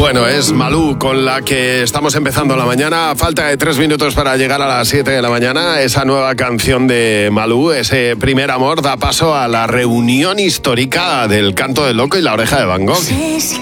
Bueno, es Malú con la que estamos empezando la mañana. A falta de 3 minutos para llegar a las 7 de la mañana, esa nueva canción de Malú, ese primer amor, da paso a la reunión histórica del Canto del Loco y la Oreja de Van Gogh. No sé si